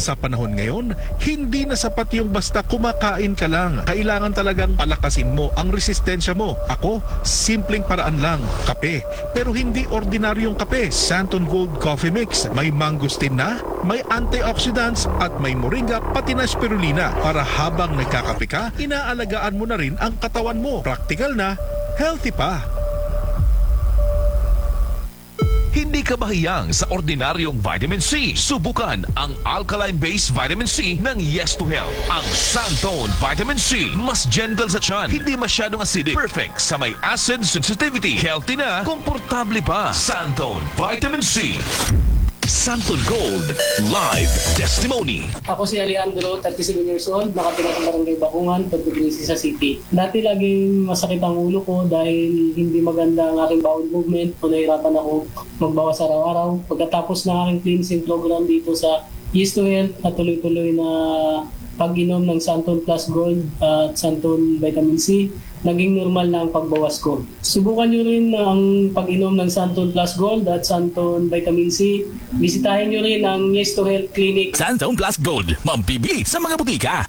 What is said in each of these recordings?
Sa panahon ngayon, hindi na sapat yung basta kumakain ka lang. Kailangan talagang palakasin mo ang resistensya mo. Ako, simpleng paraan lang, kape. Pero hindi ordinaryong kape. Santon Gold Coffee Mix. May mangosteen na, may antioxidants at may moringa pati na spirulina. Para habang nagkakape ka, inaalagaan mo na rin ang katawan mo. Practical na, healthy pa. Hindi ka mahiyang sa ordinaryong vitamin C. Subukan ang alkaline-based vitamin C ng Yes to Health. Ang Santone Vitamin C. Mas gentle sa tiyan, hindi masyadong acidic. Perfect sa may acid sensitivity. Healthy na, komportable pa. Santone Vitamin C. Santon Gold Live Testimony. Ako si Alejandro, 37 years old, nakatira sa Barangay Bakungan, Pagkugrisi sa City. Dati laging masakit ang ulo ko dahil hindi maganda ang aking bowel movement o nahirapan ako magbawas araw-araw. Pagkatapos ng aking cleansing program dito sa Yes to Health at tuloy-tuloy na pag-inom ng Santon Plus Gold at Santon Vitamin C, naging normal na ang pagbawas ko. Subukan nyo rin ang pag-inom ng Santon Plus Gold at Santon Vitamin C. Bisitahin nyo rin ang Yes to Health Clinic. Santon Plus Gold, mambibili sa mga butika.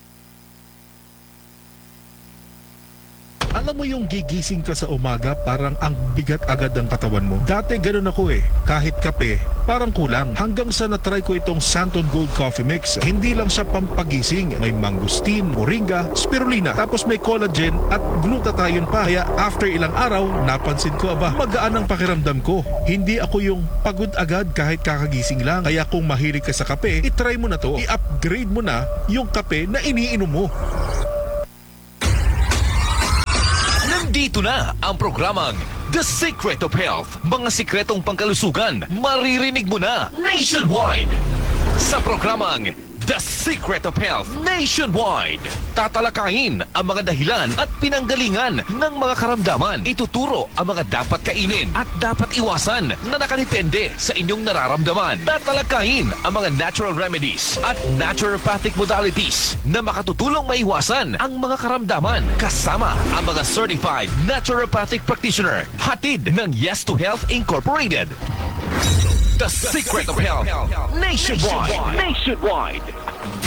Alam mo yung gigising ka sa umaga, parang ang bigat agad ng katawan mo. Dati ganun ako eh. Kahit kape, parang kulang. Hanggang sa natry ko itong Santon Gold Coffee Mix. Hindi lang siya pampagising. May mangosteen, moringa, spirulina, tapos may collagen at glutathione pa. Kaya after ilang araw, napansin ko magaan ang pakiramdam ko. Hindi ako yung pagod agad kahit kakagising lang. Kaya kung mahilig ka sa kape, itry mo na to. I-upgrade mo na yung kape na iniinom mo. Dito na ang programang The Secret of Health. Mga sikretong pangkalusugan, maririnig mo na nationwide. Sa programang The Secret of Health Nationwide, tatalakayin ang mga dahilan at pinanggalingan ng mga karamdaman. Ituturo ang mga dapat kainin at dapat iwasan na nakadepende sa inyong nararamdaman. Tatalakayin ang mga natural remedies at naturopathic modalities na makatutulong maiwasan ang mga karamdaman kasama ang mga certified naturopathic practitioner. Hatid ng Yes to Health Incorporated. The Secret of Health Nationwide.